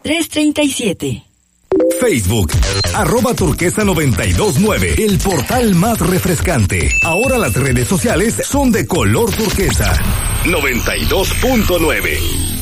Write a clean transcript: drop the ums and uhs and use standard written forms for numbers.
337. Facebook, @turquesa929, el portal más refrescante. Ahora las redes sociales son de color turquesa. 92.9.